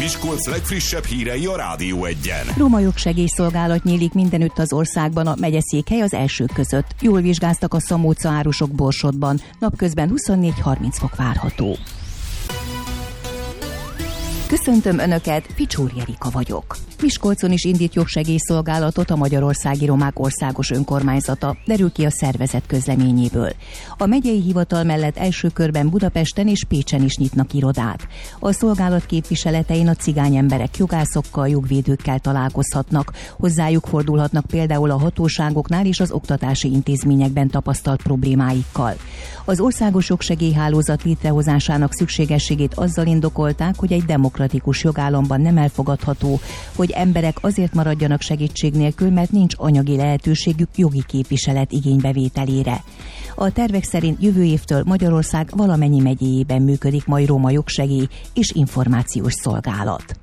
Miskolc legfrissebb hírei a Rádió Egyen. Roma jogsegélyszolgálat nyílik mindenütt az országban, a megyeszékhely az elsők között. Jól vizsgáztak a Szamóca árusok Borsodban. Napközben 24-30 fok várható. Köszöntöm Önöket, Picsúr Jerika vagyok. Miskolcon is indít jogsegélyszolgálatot a Magyarországi Romák Országos Önkormányzata, derül ki a szervezet közleményéből. A megyei hivatal mellett első körben Budapesten és Pécsen is nyitnak irodát. A szolgálat képviseletein a cigány emberek jogászokkal, jogvédőkkel találkozhatnak, hozzájuk fordulhatnak például a hatóságoknál és az oktatási intézményekben tapasztalt problémáikkal. Az országos jogsegélyhálózat létrehozásának szükségességét azzal indokolták, hogy egy demokratikus jogállamban nem elfogadható, hogy emberek azért maradjanak segítség nélkül, mert nincs anyagi lehetőségük jogi képviselet igénybevételére. A tervek szerint jövő évtől Magyarország valamennyi megyéjében működik majd roma jogsegély és információs szolgálat.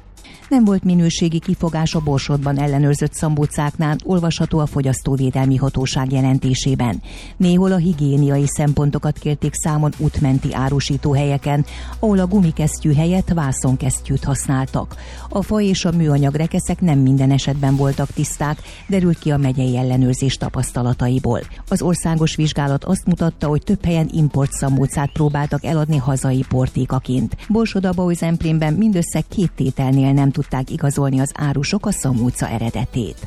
Nem volt minőségi kifogás a Borsodban ellenőrzött szambócáknál, olvasható a Fogyasztóvédelmi Hatóság jelentésében. Néhol a higiéniai szempontokat kérték számon útmenti árusítóhelyeken, ahol a gumikesztyű helyett vászonkesztyűt használtak. A fa és a műanyag rekeszek nem minden esetben voltak tiszták, derült ki a megyei ellenőrzés tapasztalataiból. Az országos vizsgálat azt mutatta, hogy több helyen import szambócát próbáltak eladni hazai portékaként. Borsod-Abaúj-Zemplénben mindössze 2 tételnél nem tudták igazolni az árusok a szamóca eredetét.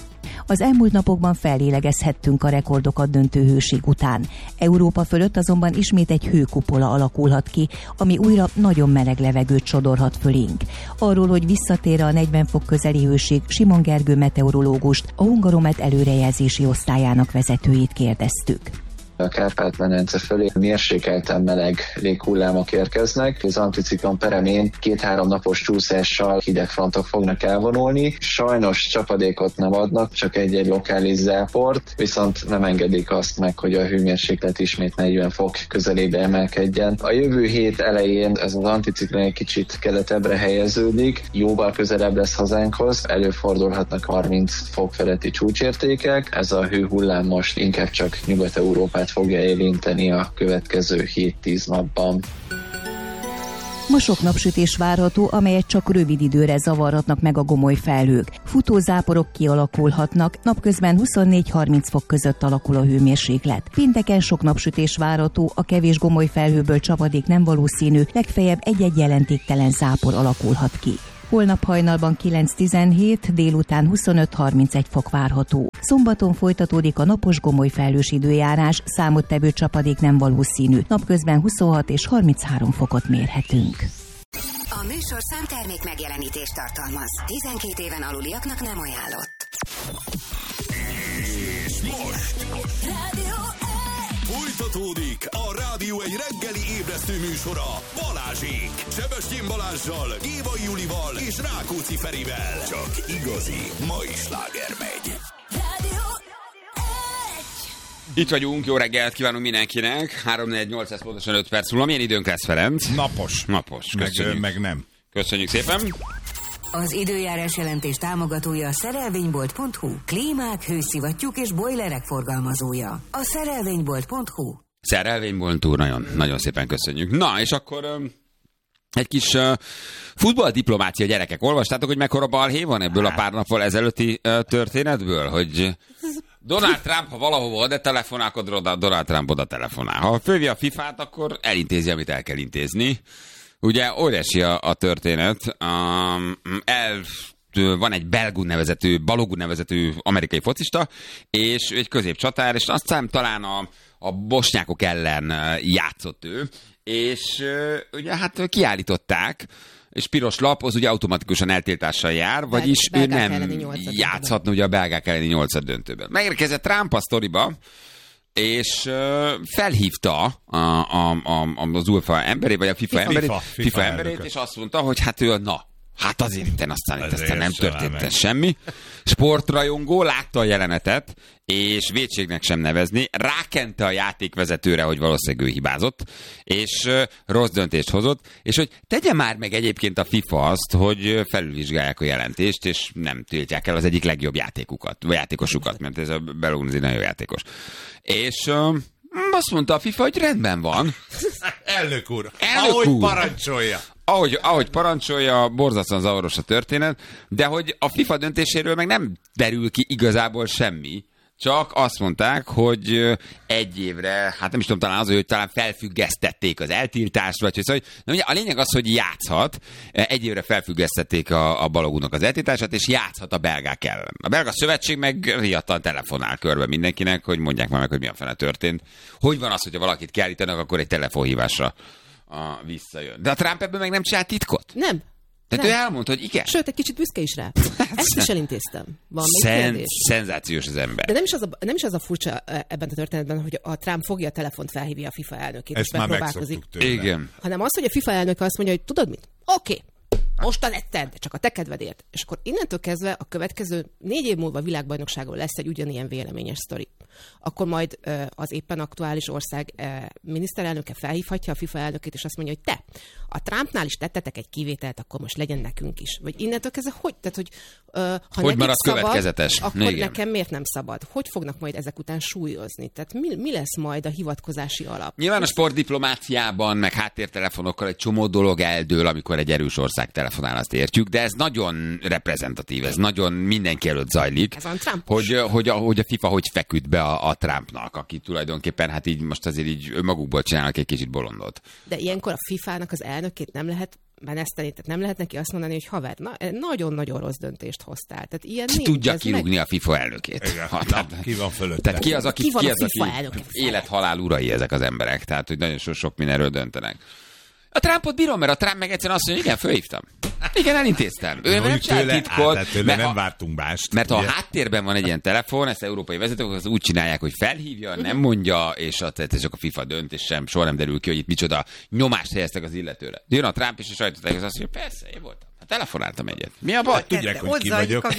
Az elmúlt napokban fellélegezhettünk a rekordokat döntő hőség után. Európa fölött azonban ismét egy hőkupola alakulhat ki, ami újra nagyon meleg levegőt sodorhat fölénk. Arról, hogy visszatér a 40 fok közeli hőség, Simon Gergő meteorológust, a Hungaromet előrejelzési osztályának vezetőjét kérdeztük. A Kárpát-medence fölé mérsékelten meleg léghullámok érkeznek. Az anticiklon peremén 2-3 napos csúszással hideg frontok fognak elvonulni. Sajnos csapadékot nem adnak, csak egy-egy lokális záport, viszont nem engedik azt meg, hogy a hőmérséklet ismét 40 fok közelébe emelkedjen. A jövő hét elején ez az anticiklon egy kicsit keletebbre helyeződik, jóval közelebb lesz hazánkhoz, előfordulhatnak 30 fok feletti csúcsértékek. Ez a hőhullám most inkább csak Nyugat-Európát fogja érinteni a következő 7-10 napban. Ma sok napsütés várható, amelyet csak rövid időre zavarhatnak meg a gomoly felhők. Futózáporok kialakulhatnak, napközben 24-30 fok között alakul a hőmérséklet. Pénteken sok napsütés várható, a kevés gomoly felhőből csapadék nem valószínű, legfeljebb egy-egy jelentéktelen zápor alakulhat ki. Holnap hajnalban 9-17, délután 25-31 fok várható. Szombaton folytatódik a napos gomoly felhős időjárás, számottevő csapadék nem valószínű. Napközben 26 és 33 fokot mérhetünk. A műsorszám termék megjelenítést tartalmaz. 12 éven aluliaknak nem ajánlott. És most folytatódik a Rádió egy reggeli ébresztő műsora Balázsék. Sebestyén Balázssal, Gévai Julival és Rákóczi Ferivel. Csak igazi mai sláger megy. Itt vagyunk, jó reggelt kívánunk mindenkinek. 3-4-8, pontosan 5 perc múlva. Milyen időnk lesz, Ferenc? Napos. Köszönjük. Meg nem. Köszönjük szépen. Az időjárás jelentés támogatója a szerelvénybolt.hu. Klímák, hőszivattyúk és bojlerek forgalmazója. A szerelvénybolt.hu. Szerelvénybolt úr, nagyon szépen köszönjük. Na, és akkor egy kis futballdiplomácia, gyerekek. Olvastátok, hogy mekkora balhé van ebből a pár nappal ezelőtti történetből? Hogy Donald Trump, ha valahova oda telefonál, akkor Donald Trump oda telefonál. Ha fölvi a FIFA-t, akkor elintézi, amit el kell intézni. Ugye óriási a történet. Van egy Balogun nevezetű amerikai focista, és egy középcsatár, és aztán talán a bosnyákok ellen játszott ő, és ugye hát kiállították, és piros lap, az ugye automatikusan eltiltással jár, vagyis ő nem játszhatna ugye a belgák elleni 8. döntőben. Megérkezett Trump a sztoriba, és felhívta az UEFA emberét, vagy a FIFA emberét, és azt mondta, hogy hát ő hát azért itten aztán nem történt semmi. Sportrajongó látta a jelenetet, és vétségnek sem nevezni, rákente a játékvezetőre, hogy valószínűleg ő hibázott, és rossz döntést hozott, és hogy tegye már meg egyébként a FIFA azt, hogy felülvizsgálják a jelentést, és nem tiltják el az egyik legjobb játékosukat, mert ez a Balogun egy nagyon játékos. És azt mondta a FIFA, hogy rendben van. Elnök úr, ahogy parancsolja. ahogy parancsolja, borzasztóan zavaros a történet, de hogy a FIFA döntéséről meg nem derül ki igazából semmi. Csak azt mondták, hogy egy évre, hát nem is tudom, talán az, hogy talán felfüggesztették az eltiltást, vagy hogy szóval, na ugye a lényeg az, hogy játszhat, egy évre felfüggesztették a Balogunnak az eltiltását, és játszhat a belgák ellen. A belga szövetség meg riadtan telefonál körbe mindenkinek, hogy mondják már meg, hogy mi a fene történt. Hogy van az, hogyha valakit kiállítanak, akkor egy telefonhívásra visszajön. De a Trump ebből meg nem csinált titkot? Nem. Tehát ő elmondta, hogy igen. Sőt, egy kicsit büszke is rá. Ezt is elintéztem. Van még kérdés? Szenzációs az ember. De nem is az a furcsa ebben a történetben, hogy a Trump fogja a telefont, felhívja a FIFA elnökét, ezt és megpróbálkozik. Igen. Hanem az, hogy a FIFA elnök azt mondja, hogy tudod mit? Oké. Mostan etted, csak a te kedvedért. És akkor innentől kezdve a következő 4 év múlva világbajnokságon lesz egy ugyanilyen véleményes sztori. Akkor majd az éppen aktuális ország miniszterelnöke felhívhatja a FIFA elnökét, és azt mondja, hogy te, a Trumpnál is tettetek egy kivételt, akkor most legyen nekünk is. Vagy innentől kezdve, hogy? Tehát, hogy ha hogy marad szabad, következetes? Akkor igen. nekem miért nem szabad? Hogy fognak majd ezek után súlyozni? Tehát mi lesz majd a hivatkozási alap? Nyilván a sportdiplomáciában, meg háttértelefonokkal egy csomó dolog eldől, amikor egy erős ország telefonál, azt értjük, de ez nagyon reprezentatív, ez nagyon mindenki előtt zajlik, hogy a FIFA hogy feküdt be a Trumpnak, aki tulajdonképpen hát így most azért így magukból csinálnak egy kicsit bolondot. De ilyenkor a FIFA-nak az elnökét nem lehet meneszteni, tehát nem lehet neki azt mondani, hogy haver, nagyon-nagyon rossz döntést hoztál. Tehát ilyen nincs, tudja kirúgni a FIFA elnökét. Ki van fölötte? Tehát ki az, aki elnöke? Élet-halál urai ezek az emberek, tehát hogy nagyon sok mindenről döntenek. A Trumpot bírom, mert a Trump meg egyszerűen azt mondja, igen, fölhívtam. Igen, elintéztem. Ő nem csinált titkot. Nem vártunk mást. Mert ha a háttérben van egy ilyen telefon, ezt európai vezetők az úgy csinálják, hogy felhívja, nem mondja, és csak a FIFA dönt, és soha nem derül ki, hogy itt micsoda nyomást helyeztek az illetőre. Jön a Trump, és a sajtótájékoztatón azt mondja, persze, én voltam. Telefonáltam egyet. Mi a baj? Tudják, hogy ki vagyok. A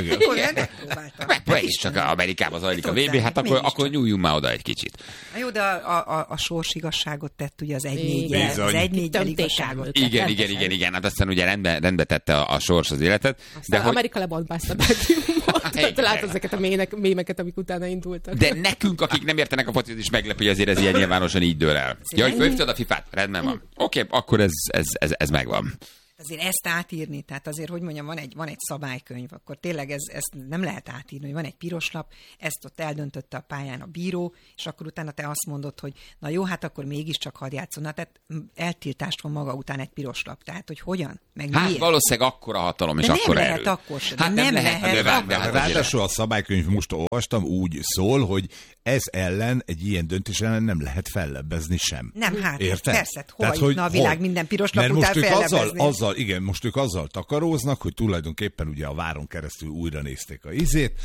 VB. Meg is csak Amerikában zajlik a VB, hát akkor nyúljunk már oda egy kicsit. Jó, de a sorsigazságot tett ugye az 1-4-jel. Az 1-4-jel igazságot. Igen. Hát aztán ugye rendbe tette a sors az életet. Aztán de Amerika lebontbázta Belgiumot. Látod ezeket a mémeket, amik utána indultak. De nekünk, akik nem értenek a focihoz, is meglepő, hogy azért ez ilyen nyilvánosan így dől el. Ja, hogy fölhívtad a FIFA-t? Rendben van. Oké, akkor ez megvan. Azért ezt átírni, tehát azért, hogy mondjam, van egy szabálykönyv, akkor tényleg ezt nem lehet átírni, hogy van egy piros lap, ezt ott eldöntötte a pályán a bíró, és akkor utána te azt mondod, hogy na jó, hát akkor mégiscsak hadd játszon. Na, tehát eltiltást van maga után egy piros lap. Tehát, hogy hogyan? Meg hát miért? Valószínűleg akkora hatalom, és akkora erő. Nem lehet akkor sem. Hát nem lehet. Ráadásul a szabálykönyv, most olvastam, úgy szól, hogy ez ellen, egy ilyen döntés ellen nem lehet fellebbezni sem. Nem, hát érted? Persze, hova jutna a világ minden piros lap után fellebbezni? Most ők azzal takaróznak, hogy tulajdonképpen ugye a váron keresztül újra nézték a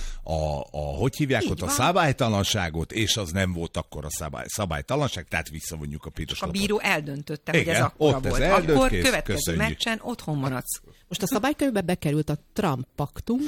hogy hívják ott, a szabálytalanságot, és az nem volt akkor a szabálytalanság, tehát visszavonjuk a piros lapot. A bíró eldöntötte, hogy ez akkora volt. Akkor következő meccsen otthon maradsz. Most a szabálykönyvbe bekerült a Trump paktum.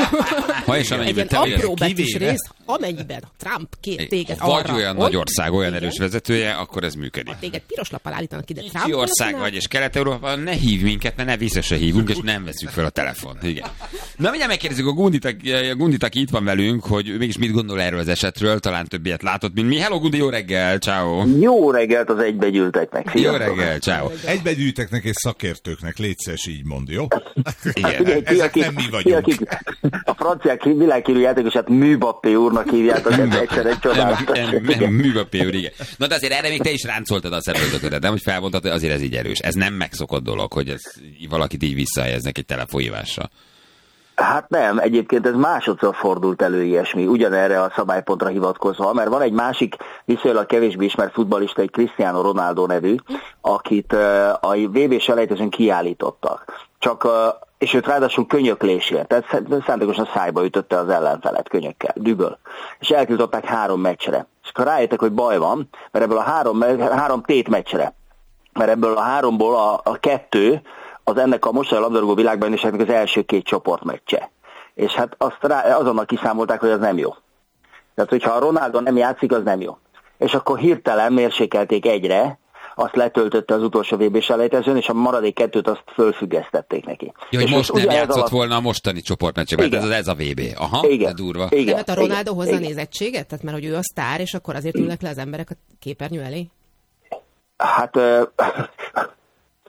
Egy ilyen apró betűs rész, amennyiben a Trump téged arra... Vagy olyan nagy ország, olyan erős vezetője, akkor ez működik. Ha téged piros lappal állítanak ide Trump... Kicsi ország vagy, és Kelet-Európában ne hívj minket, mert ne vissza se hívunk, és nem veszünk fel a telefon. Igen. Na, mindjárt megkérdezzük a Gundit, aki itt van velünk, hogy ő mégis mit gondol erről az esetről, talán több ilyet látott, mint mi. Hello, Gundi, jó reggel, ciao. Jó reggelt az egybegyűlteknek. Jó reggel, ciao. Egybegyűjteknek és szakértőknek, légy szíves, így mond, jó? Igen. Ezek nem mi vagyunk. A franciák világhírű játékosát Mbappé úrnak hívjátok, ez egyszer egy csodálatos. Mbappé úr, igen. Na de azért erre még te is ráncoltad a szemöldöködet, nem? Hogy felmondtad, hogy azért ez így erős. Ez nem megszokott dolog, hogy ez valakit így visszahelyeznek egy telefonhívásra. Hát nem, egyébként ez másodszor fordult elő ilyesmi, ugyanerre a szabálypontra hivatkozva, mert van egy másik viszonylag kevésbé ismert futballista, egy Cristiano Ronaldo nevű, akit a VB selejtezőn kiállítottak. És őt ráadásul könyöklésért, tehát szándékosan szájba ütötte az ellenfelet könyökkel, düböl. És eltiltották 3 meccsre. És akkor rájöttek, hogy baj van, mert ebből a 3 tétmeccsre, mert ebből a 3-ból a 2 az ennek a mostani labdarúgó világbajnokságnak az első 2 csoportmeccse. És hát azonnal kiszámolták, hogy az nem jó. Tehát, hogyha a Ronaldo nem játszik, az nem jó. És akkor hirtelen mérsékelték 1-re, azt letöltötte az utolsó VB-selejtezőn, és a maradék 2-t azt fölfüggesztették neki. Jó, hogy most nem játszott volna a mostani csoportmeccsekben, ez a VB. Aha, igen, de durva. Igen, mert a Ronaldo hozza nézettséget? Tehát mert hogy ő a sztár, és akkor azért ülnek le az emberek a képernyő elé? Hát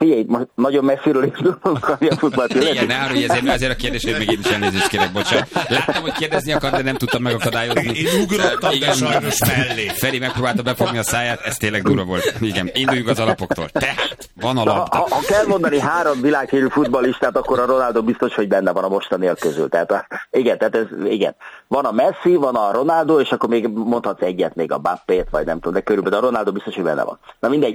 Figyelj, most nagyon messziről is tudunk a futballt. Igen, ne arra, hogy ezért a kérdésért még én is elnézést kérek, bocsánat. Láttam, hogy kérdezni akar, de nem tudtam megakadályozni. Én ugrottam, de sajnos mellé. Feri megpróbálta befogni a száját, ez tényleg durva volt. Igen, induljunk az alapoktól. Tehát, van a labda. Ha kell mondani 3 világhírű futballistát, akkor a Ronaldo biztos, hogy benne van a mostaniak közül. Tehát, igen. Van a Messi, van a Ronaldo, és akkor még mondhatsz egyet, még a Mbappét, vagy nem tudom, de körülbelül a Ronaldo biztos, hogy benne van. Na mindegy,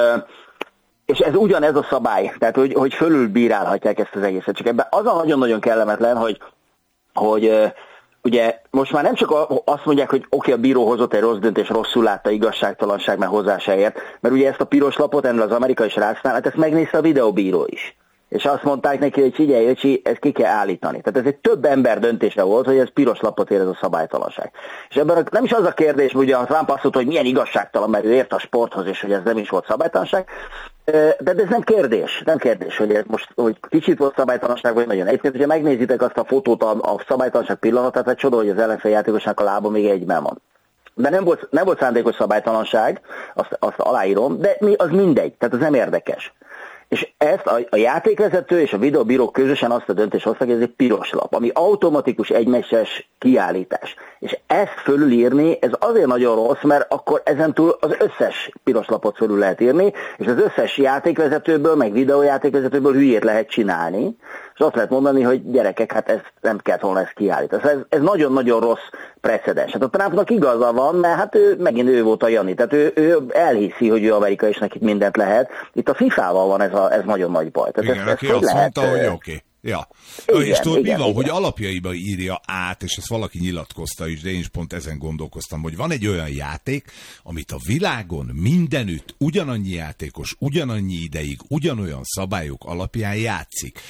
és ez ugyanez a szabály, tehát hogy fölülbírálhatják ezt az egészet. Csak ebben az a nagyon-nagyon kellemetlen, hogy ugye most már nem csak azt mondják, hogy oké, a bíró hozott egy rossz döntés, rosszul látta, igazságtalanság, mert hozzá se ért, mert ugye ezt a piros lapot ennél az amerikai srácnál, hát ezt megnézte a videóbíró is. És azt mondták neki, hogy figyelj, öcsi, ezt ki kell állítani. Tehát ez egy több ember döntése volt, hogy ez piros lapot ér, ez a szabálytalanság. És ebben nem is az a kérdés, hogy a Trump azt mondta, hogy milyen igazságtalan, mert ő ért a sporthoz, és hogy ez nem is volt szabálytalanság. De ez nem kérdés, hogy ez most hogy kicsit volt szabálytalanság, vagy nagyon. Egyébként, hogyha megnézitek azt a fotót, a szabálytalanság pillanatát, hát csoda, hogy az ellenfél játékosnak a lába még egyben van. De nem volt szándékos szabálytalanság, azt aláírom, de az mindegy, tehát ez nem érdekes. És ezt a játékvezető és a videóbíró közösen azt a döntést hoztak, hogy ez egy piros lap, ami automatikus egymeses kiállítás. És ezt fölülírni, ez azért nagyon rossz, mert akkor ezentúl az összes piros lapot fölül lehet írni, és az összes játékvezetőből, meg videójátékvezetőből hülyét lehet csinálni, és azt lehet mondani, hogy gyerekek, hát ez nem kellett volna ezt kiállítani. Ez nagyon-nagyon rossz precedens. Hát a Trumpnak igaza van, mert hát ő volt a Jani, tehát ő elhiszi, hogy ő amerikai, és nekik mindent lehet. Itt a FIFA-val van ez nagyon nagy baj. Tehát igen, aki azt mondta, hogy oké. Ja. Igen, és tudod, mi van, hogy alapjaiban írja át, és ezt valaki nyilatkozta is, de én is pont ezen gondolkoztam, hogy van egy olyan játék, amit a világon mindenütt ugyanannyi játékos, ugyanannyi ideig, ugyanolyan szabályok alapján játszik.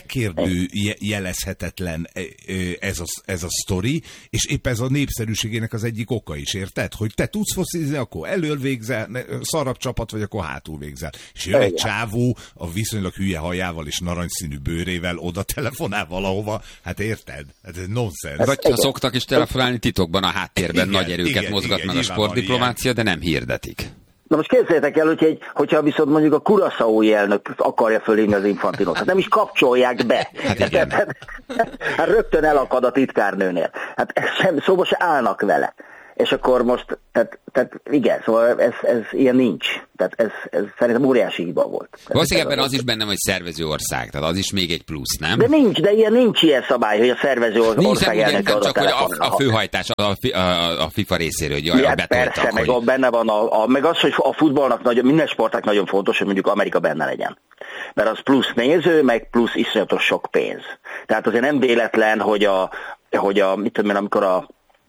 Megkérdőjelezhetetlen ez a sztori, és épp ez a népszerűségének az egyik oka is, érted? Hogy te tudsz focizni, akkor elől végzel, szarabb csapat vagy, akkor hátul végzel. És jön egy csávó a viszonylag hülye hajával és narancsszínű bőrével, oda telefonál valahova, hát érted? Hát ez nonsens. Vagy ha szoktak is telefonálni titokban a háttérben, igen, nagy erőket mozgatnak a sportdiplomácia, de nem hirdetik. Na most képzeljétek el, hogyha viszont mondjuk a Curaçaói elnök akarja fölhívni az Infantinot, hát nem is kapcsolják be. Hát rögtön elakad a titkárnőnél. Hát szóval se állnak vele. És akkor most, tehát igen, szóval ez ilyen nincs. Tehát ez szerintem óriási hiba volt. Valószínűleg ebben az is benne, hogy szervező ország, tehát az is még egy plusz, nem? De nincs ilyen szabály, hogy a szervező ország elnöke oda telefonál. Csak hogy a főhajtás a FIFA részéről, hogy jaj, betoltak. Persze, meg hogy... benne van meg az, hogy a futballnak minden sportnak nagyon fontos, hogy mondjuk Amerika benne legyen. Mert az plusz néző, meg plusz iszonyatos sok pénz. Tehát azért nem véletlen, hogy mit tudom én, amikor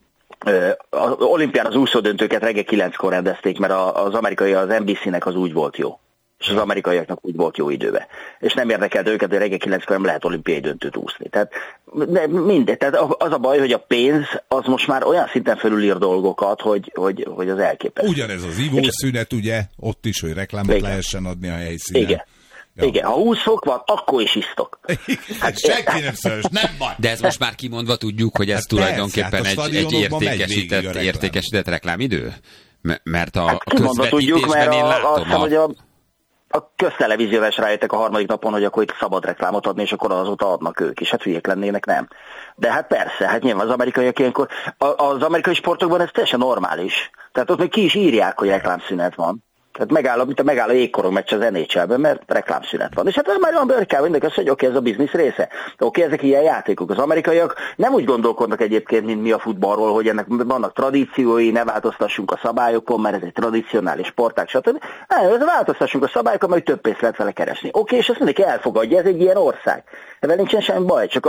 az olimpián az úszódöntőket reggel 9-kor rendezték, mert az amerikai, az NBC-nek az úgy volt jó. És az amerikaiaknak úgy volt jó időben. És nem érdekelt őket, hogy reggel 9-kor nem lehet olimpiai döntőt úszni. Tehát mindegy. Tehát az a baj, hogy a pénz az most már olyan szinten felülír dolgokat, hogy az elképesztő. Ugyanez az ivószünet, ugye? Ott is, hogy reklámot lehessen adni a helyszínen. Igen. Ja. Igen, ha 20 fok van, akkor is isztok. Hát senki nem szörös, nem baj. De ez most már kimondva tudjuk, hogy ez hát tulajdonképpen egy értékesített reklámidő? Mert a közvetítésben én látom. Hogy a köztelevízióval rájöttek a harmadik napon, hogy akkor itt szabad reklámot adni, és akkor azóta adnak ők is. Hát hülyék lennének, nem. De hát persze, hát nyilván az amerikaiak ilyenkor, az amerikai sportokban ez teljesen normális. Tehát ott még ki is írják, hogy reklámszünet van. Tehát megáll a jégkorong meccs az NHL-ben, mert reklámszünet van. És hát már Amerikában mindenki hogy oké, ez a biznisz része. Oké, ezek ilyen játékok. Az amerikaiak nem úgy gondolkodnak egyébként, mint mi a futballról, hogy ennek vannak tradíciói, ne változtassunk a szabályokon, mert ez egy tradicionális sportág, stb. Nem, változtassunk a szabályokon, mert több pénzt lehet vele keresni. Oké, és ezt mindenki elfogadja, ez egy ilyen ország. Ebben nincsen semmi baj, csak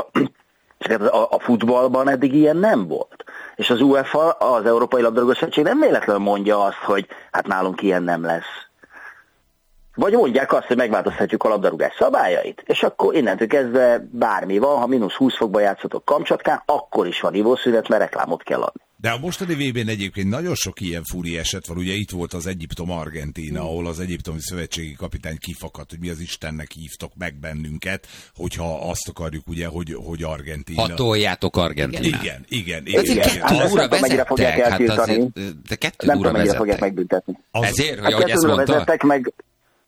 a futballban eddig ilyen nem volt. És az UEFA, az Európai Labdarúgó-szövetség nem véletlenül mondja azt, hogy hát nálunk ilyen nem lesz. Vagy mondják azt, hogy megváltoztatjuk a labdarúgás szabályait, és akkor innentől kezdve bármi van, ha -20 fokban játszotok Kamcsatkán, akkor is van ivószünet, mert reklámot kell adni. De a mostani VB-n egyébként nagyon sok ilyen furi eset van, ugye itt volt az Egyiptom-Argentína, ahol az egyiptomi szövetségi kapitány kifakadt, hogy mi az Istennek hívtok meg bennünket, hogyha azt akarjuk ugye, hogy Argentína. Hatoljátok Argentína. Igen. Kettő vezettek, de 2-0 fogják megbüntetni. Ezért, hogy ahogy ezt mondta?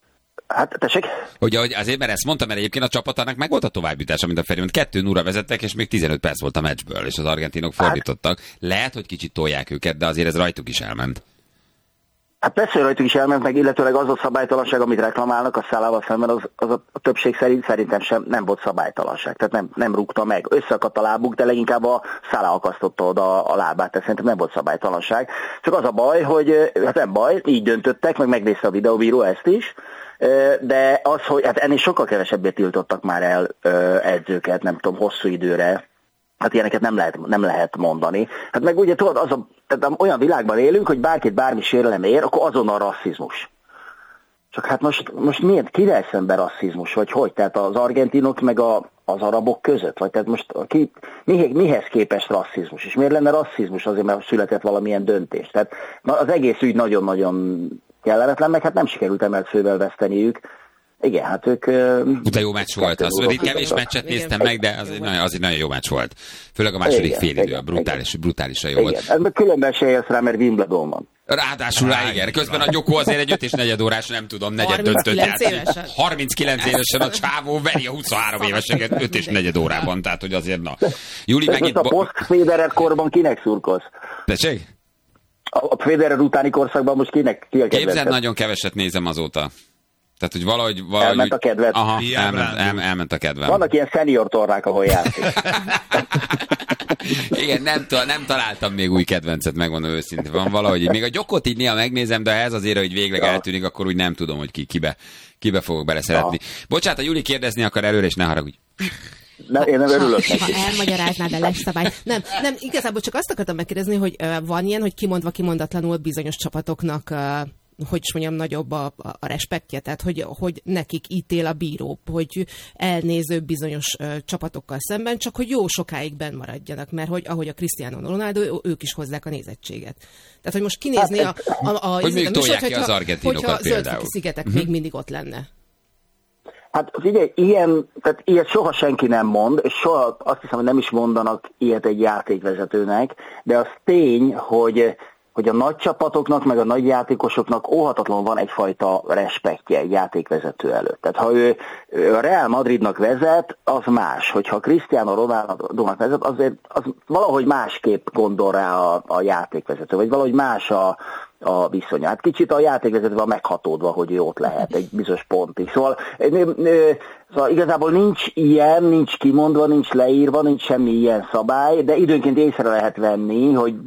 Hát, tessék? Hogy azért, mert ezt mondtam, mert egyébként a csapatának meg volt a továbbjutása, mint a Feri, mert 2-0-ra vezettek, és még 15 perc volt a meccsből, és az argentinok fordítottak. Lehet, hogy kicsit tolják őket, de azért ez rajtuk is elment. Hát persze, hogy rajtuk is elment meg, illetőleg az a szabálytalanság, amit reklamálnak a Szalával szemben, az a többség szerint szerintem sem nem volt szabálytalanság. Tehát nem rúgta meg. Összeakadt a lábuk, de leginkább a Szala akasztotta oda a lábát, tehát szerintem nem volt szabálytalanság. Csak az a baj, hogy hát nem baj, így döntöttek, meg megnézte a videóbíró ezt is, de az, hogy hát ennél sokkal kevesebbé tiltottak már el edzőket, nem tudom, hosszú időre. Hát ilyeneket nem lehet mondani. Hát meg ugye tudod, tehát olyan világban élünk, hogy bárkit bármi sérelem ér, akkor azonnal rasszizmus. Csak hát most miért? Kivel szemben rasszizmus? Vagy hogy? Tehát az argentinok meg az arabok között? Vagy tehát most mihez képest rasszizmus? És miért lenne rasszizmus? Azért, mert született valamilyen döntés. Tehát az egész ügy nagyon-nagyon kellemetlen, meg hát nem sikerült emelt fővel veszteniük. Igen, hát ők... De jó meccs volt. Itt kevés meccset néztem meg, de az egy nagyon jó meccs volt. Főleg a második félidő, brutálisan jó volt. Ez meg különben se érsz rá, mert Wimbledon van. Ráadásul igen. Közben a Gyokó azért egy 5 és 4 órás, nem tudom, negyed döntött. 39 évesen a csávó veri a 23 éveseket 5 és 4 órában, tehát hogy azért na. Júli megint... A post-Federer korban kinek szurkolsz? Tessék? A Federer utáni korszakban most kinek? Képzeld, nagyon keveset nézem azóta. Tehát, hogy valahogy elment a kedved. Aha, elment a kedvem. Vannak ilyen senior tornák, ahol játszik. Igen, nem találtam még új kedvencet, megmondom őszintén. Van valahogy, még a Gyokot így néha megnézem, de ez azért, hogy végleg eltűnik, akkor úgy nem tudom, hogy kibe fogok beleszeretni. Bocsánat, a Júli kérdezni akar előre, és ne haragudj. Én nem örülök neki. Ha elmagyaráznád a lesz-szabály. Nem, igazából csak azt akartam megkérdezni, hogy van ilyen, hogy kimondva kimondatlanul bizonyos csapatoknak hogy is mondjam, nagyobb a respektje, tehát hogy nekik ítél a bíró, hogy elnéző bizonyos csapatokkal szemben, csak hogy jó sokáig benn maradjanak, mert hogy ahogy a Cristiano Ronaldo, ők is hozzák a nézettséget. Tehát, hogy most kinézni hogy még tolják ki az argentinokat például. Zöldfoki szigetek még mindig ott lenne. Hát figyelj, ilyet soha senki nem mond, és soha azt hiszem, hogy nem is mondanak ilyet egy játékvezetőnek, de az tény, hogy a nagy csapatoknak, meg a nagy játékosoknak óhatatlanul van egyfajta respektje egy játékvezető előtt. Tehát ha ő a Real Madridnak vezet, az más. Hogyha Cristiano Ronaldo-nak vezet, azért az valahogy másképp gondol rá a játékvezető, vagy valahogy más a viszonya. Hát kicsit a játékvezető van meghatódva, hogy ő ott lehet egy bizonyos pontig. Szóval igazából nincs kimondva, nincs leírva, nincs semmi ilyen szabály, de időnként észre lehet venni, hogy